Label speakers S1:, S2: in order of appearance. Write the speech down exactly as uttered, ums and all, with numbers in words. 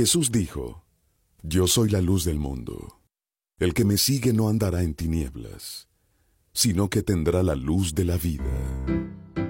S1: Jesús dijo: Yo soy la luz del mundo. El que me sigue no andará en tinieblas, sino que tendrá la luz de la vida.